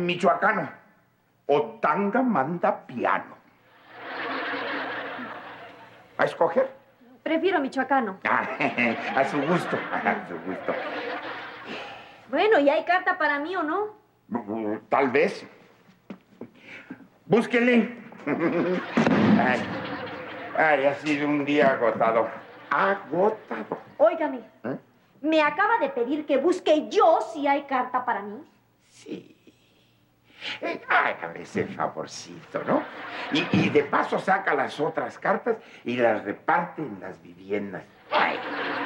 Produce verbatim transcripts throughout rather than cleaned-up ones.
michoacano o tangamandapiano. ¿A escoger? Prefiero michoacano. Ah, a su gusto, a su gusto. Bueno, ¿y hay carta para mí o no? Tal vez. Búsquele. Ay, ay, ha sido un día agotador. Agotador. Óigame, ¿eh? ¿Me acaba de pedir que busque yo si hay carta para mí? Sí. Eh, hágame ese favorcito, ¿no? Y, y de paso saca las otras cartas y las reparte en las viviendas. Ay.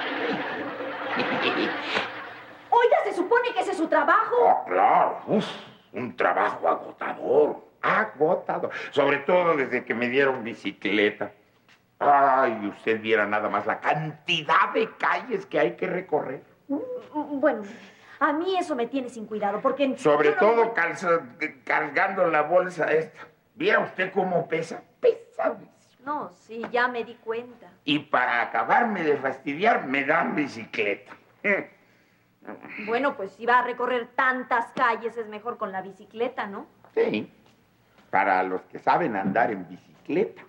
Oiga, ¿se supone que ese es su trabajo? Oh, claro. Uf, un trabajo agotador. Agotador. Sobre todo desde que me dieron bicicleta. Ay, usted viera nada más la cantidad de calles que hay que recorrer. Bueno, a mí eso me tiene sin cuidado, porque... Sobre no todo me... calza, cargando la bolsa esta. ¿Viera usted cómo pesa? Pesadísimo. No, sí, ya me di cuenta. Y para acabarme de fastidiar, me dan bicicleta. Bueno, pues si va a recorrer tantas calles, es mejor con la bicicleta, ¿no? Sí, para los que saben andar en bicicleta.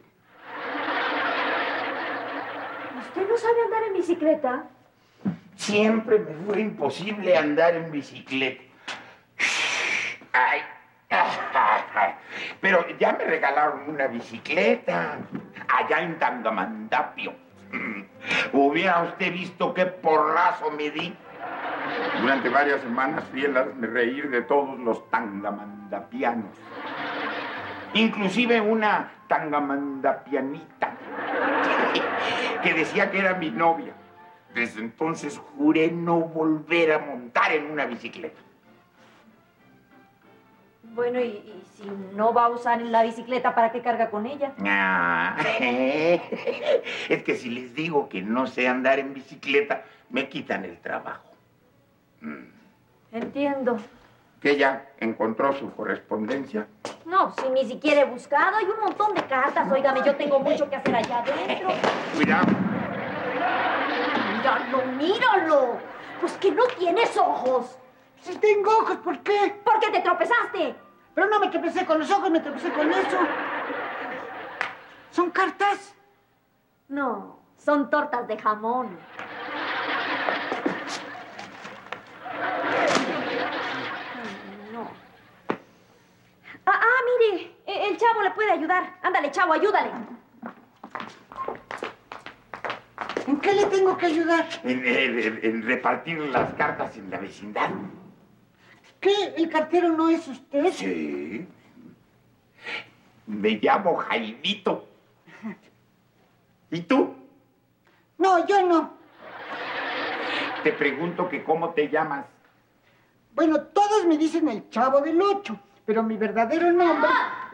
¿Usted no sabe andar en bicicleta? Siempre me fue imposible andar en bicicleta. Ay, ay, ay. Pero ya me regalaron una bicicleta allá en Tangamandapio. Hubiera usted visto qué porrazo me di. Durante varias semanas fui el hazme reír de todos los tangamandapianos. Inclusive una tangamandapianita que decía que era mi novia. Desde entonces juré no volver a montar en una bicicleta. Bueno, y, y si no va a usar la bicicleta, ¿para qué carga con ella? Ah, es que si les digo que no sé andar en bicicleta, me quitan el trabajo. Entiendo. ¿Que ya encontró su correspondencia? No, si ni siquiera he buscado. Hay un montón de cartas. Óigame, yo tengo mucho que hacer allá adentro. Cuidado. Míralo, míralo. Pues que no tienes ojos. Si tengo ojos, ¿por qué? Porque te tropezaste. Pero no me tropecé con los ojos, me tropecé con eso. ¿Son cartas? No, son tortas de jamón. No. Ah, ah, mire, el chavo le puede ayudar. Ándale, chavo, ayúdale. ¿En qué le tengo que ayudar? En, en, en repartir las cartas en la vecindad. ¿Qué? ¿El cartero no es usted? Sí. Me llamo Jaimito. ¿Y tú? No, yo no. Te pregunto que cómo te llamas. Bueno, todos me dicen el Chavo del Ocho, pero mi verdadero nombre...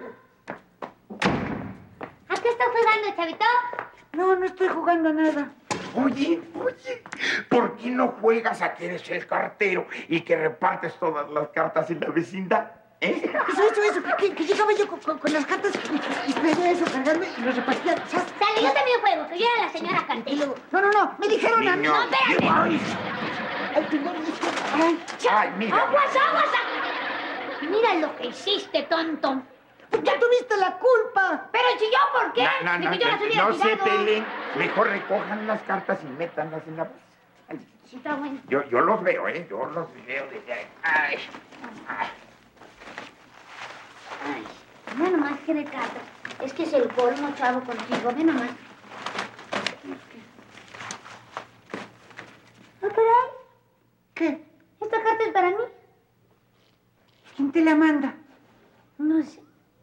¿A qué estás jugando, Chavito? No, no estoy jugando a nada. Oye, oye, ¿por qué no juegas a que eres el cartero y que repartes todas las cartas en la vecindad? ¿Eh? Eso, eso, eso, que, que llegaba yo con, con, con las cartas y, y traía eso cargando y lo repartía. ¿Sabes? Dale, yo también juego, que yo era la señora cartero. No, no, no, me dijeron a mí. Niño, No, espérate. Ay, Ay, primero, ay, ay, mira. ¡Aguas, aguas! Mira lo que hiciste, tonto. pues ya tuviste la culpa. Pero si yo, ¿por qué? No, no, De no, que yo las no, hubiera no se tirado. peleen. Mejor recojan las cartas y métanlas en la bolsa. Ay, Sí, está bueno. Yo, yo los veo, ¿eh? Yo los veo desde ahí. Ay, ay. Ay, ve nomás qué de cartas. Es que es el colmo, chavo, contigo. Ve nomás. ¿No, caray? ¿Qué? ¿Esta carta es para mí? ¿Quién te la manda? No sé.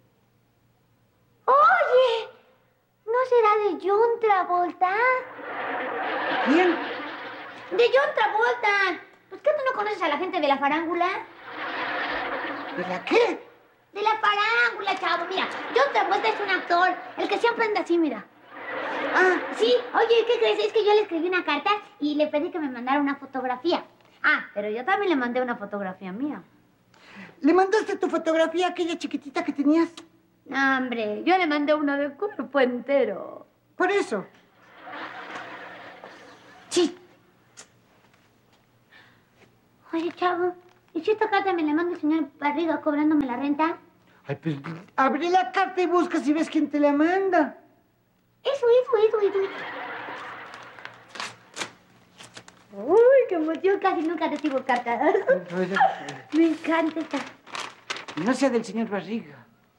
¡Oye! ¿No será de John Travolta? ¿Quién? ¡De John Travolta! ¿Pues qué tú no conoces a la gente de la farándula? ¿De la qué? De la farándula, chavo. Mira, John Travolta es un actor, el que siempre anda así, mira. Ah, Sí, oye, ¿qué crees? Es que yo le escribí una carta y le pedí que me mandara una fotografía. Ah, pero yo también le mandé una fotografía mía. ¿le mandaste tu fotografía a aquella chiquitita que tenías? No, hombre, yo le mandé una de cuerpo entero. Por eso. Sí. Oye, chavo, ¿Y si esta carta me la manda el señor Barriga cobrándome la renta? Ay, pues abre la carta y busca si ves quién te la manda. Eso, eso, eso, eso. Uy, qué emoción, casi nunca recibo cartas. Me encanta esta. No sea del señor Barriga.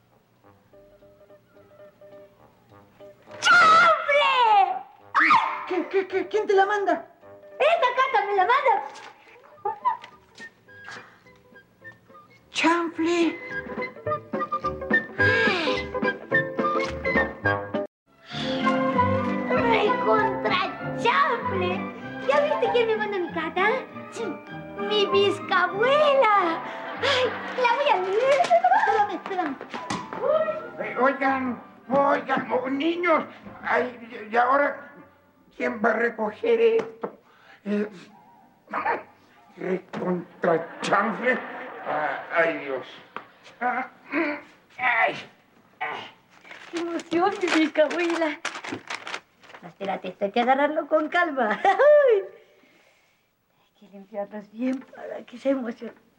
¡Chanfle! ¿Qué, qué, qué? ¿Quién te la manda? ¡Esta carta me la manda! ¡Chanfle! ¡Ay, contra chanfle! ¿Ya viste quién me manda mi carta? Sí, mi bisabuela. ¡Ay, la voy a leer! Espérame, espérame. Eh, Oigan, oigan, oh, niños. Ay, y- y ahora, ¿quién va a recoger esto? Eh, Recontra chanfle. Ah, ay, Dios. Ah, mm, ay, ay. ¡Qué emoción, mi bisabuela! Espérate, esto hay que agarrarlo con calma. Ay, hay que limpiarlos bien para que se emocione.